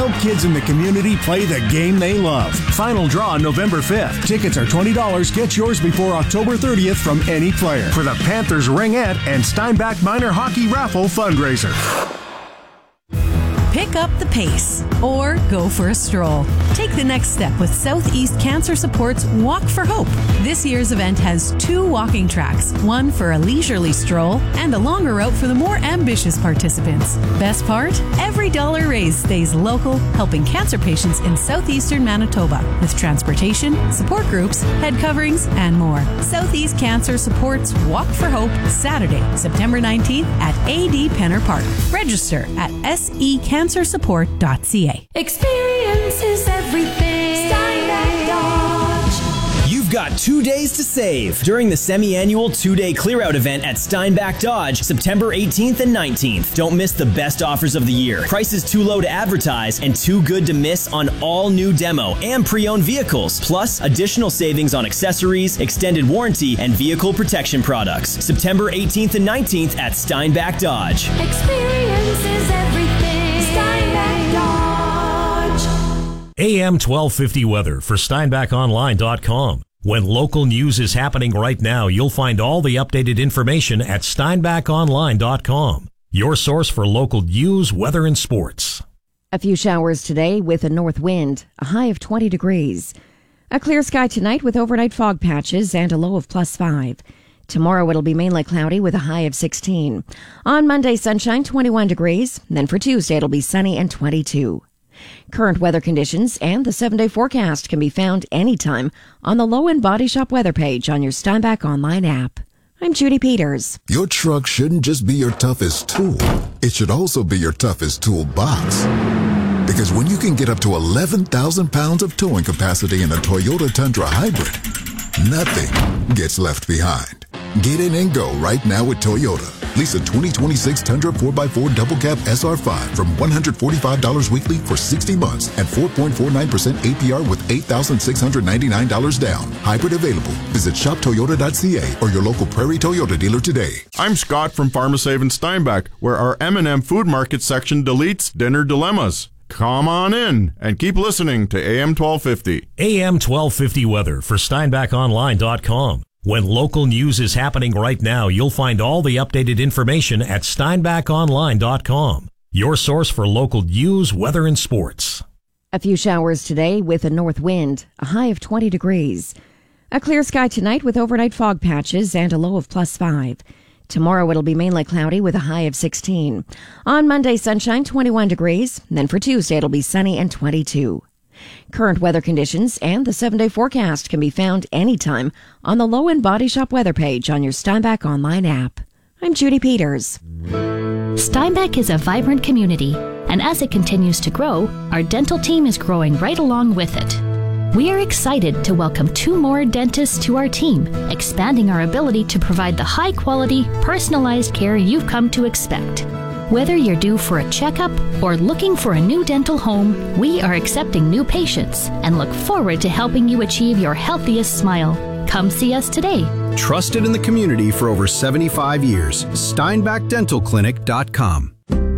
help kids in the community play the game they love. Final draw November 5th. Tickets are $20. Get yours before October 30th from any player for the Panthers Ringette and Steinbach Minor Hockey Raffle fundraiser. Pick up the pace or go for a stroll. Take the next step with Southeast Cancer Support's Walk for Hope. This year's event has 2 walking tracks, one for a leisurely stroll and a longer route for the more ambitious participants. Best part? Every dollar raised stays local, helping cancer patients in southeastern Manitoba with transportation, support groups, head coverings, and more. Southeast Cancer Support's Walk for Hope, Saturday, September 19th at AD Penner Park. Register at secancersupport.ca. Experience is everything. Steinbach Dodge. You've got 2 days to save during the semi-annual 2-day clear-out event at Steinbach Dodge, September 18th and 19th. Don't miss the best offers of the year. Prices too low to advertise and too good to miss on all new demo and pre-owned vehicles. Plus, additional savings on accessories, extended warranty, and vehicle protection products. September 18th and 19th at Steinbach Dodge. Experience is everything. Steinbach Dodge. AM 1250 weather for SteinbachOnline.com. When local news is happening right now, you'll find all the updated information at SteinbachOnline.com. Your source for local news, weather, and sports. A few showers today with a north wind, a high of 20 degrees. A clear sky tonight with overnight fog patches and a low of +5. Tomorrow it'll be mainly cloudy with a high of 16. On Monday, sunshine, 21 degrees. Then for Tuesday, it'll be sunny and 22. Current weather conditions and the 7-day forecast can be found anytime on the Low End Body Shop weather page on your Steinbach Online app. I'm Judy Peters. Your truck shouldn't just be your toughest tool. It should also be your toughest toolbox. Because when you can get up to 11,000 pounds of towing capacity in a Toyota Tundra Hybrid, nothing gets left behind. Get in and go right now with Toyota. Lease a 2026 Tundra 4x4 Double Cab SR5 from $145 weekly for 60 months at 4.49% APR with $8,699 down. Hybrid available. Visit shoptoyota.ca or your local Prairie Toyota dealer today. I'm Scott from PharmaSave in Steinbach, where our M&M Food Market section deletes dinner dilemmas. Come on in and keep listening to AM 1250. AM 1250 weather for SteinbachOnline.com. When local news is happening right now, you'll find all the updated information at SteinbachOnline.com. Your source for local news, weather, and sports. A few showers today with a north wind, a high of 20 degrees. A clear sky tonight with overnight fog patches and a low of +5. Tomorrow it'll be mainly cloudy with a high of 16. On Monday, sunshine, 21 degrees. Then for Tuesday, it'll be sunny and 22. Current weather conditions and the 7-day forecast can be found anytime on the Low End Body Shop weather page on your Steinbach Online app. I'm Judy Peters. Steinbach is a vibrant community, and as it continues to grow, our dental team is growing right along with it. We are excited to welcome 2 more dentists to our team, expanding our ability to provide the high-quality, personalized care you've come to expect. Whether you're due for a checkup or looking for a new dental home, we are accepting new patients and look forward to helping you achieve your healthiest smile. Come see us today. Trusted in the community for over 75 years. SteinbachDentalClinic.com.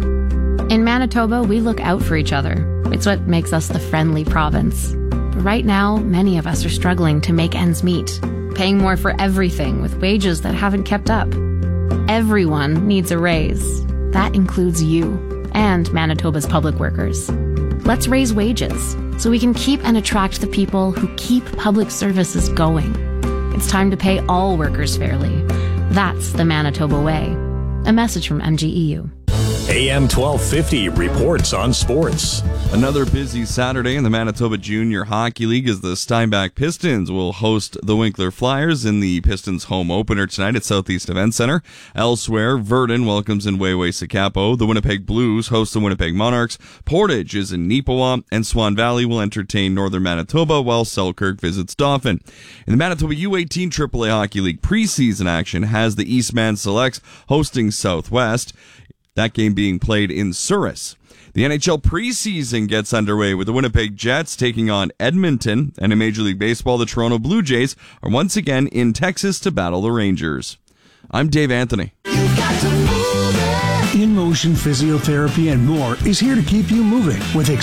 In Manitoba, we look out for each other. It's what makes us the friendly province. But right now, many of us are struggling to make ends meet, paying more for everything with wages that haven't kept up. Everyone needs a raise. That includes you and Manitoba's public workers. Let's raise wages so we can keep and attract the people who keep public services going. It's time to pay all workers fairly. That's the Manitoba way. A message from MGEU. AM 1250 reports on sports. Another busy Saturday in the Manitoba Junior Hockey League as the Steinbach Pistons will host the Winkler Flyers in the Pistons home opener tonight at Southeast Event Center. Elsewhere, Verdun welcomes in Weway-Sakapo. The Winnipeg Blues host the Winnipeg Monarchs. Portage is in Neepawa, and Swan Valley will entertain Northern Manitoba while Selkirk visits Dauphin. In the Manitoba U18 AAA Hockey League preseason action has the Eastman Selects hosting Southwest. That game being played in Souris. The NHL preseason gets underway with the Winnipeg Jets taking on Edmonton, and in Major League Baseball, the Toronto Blue Jays are once again in Texas to battle the Rangers. I'm Dave Anthony. In Motion Physiotherapy and more is here to keep you moving with